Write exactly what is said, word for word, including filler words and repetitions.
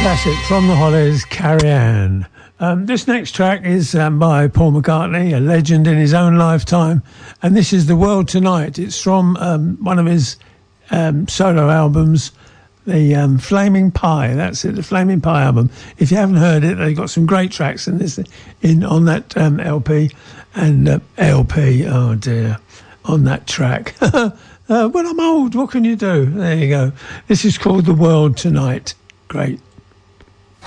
Classic from the Hollies, Carrie Ann. Um, this next track is um, by Paul McCartney, a legend in his own lifetime, and this is The World Tonight. It's from um, one of his um, solo albums, the um, Flaming Pie. That's it, the Flaming Pie album. If you haven't heard it, they've got some great tracks in this in on that um, L P and uh, L P. Oh dear, on that track. uh, when I'm old, what can you do? There you go. This is called The World Tonight. Great.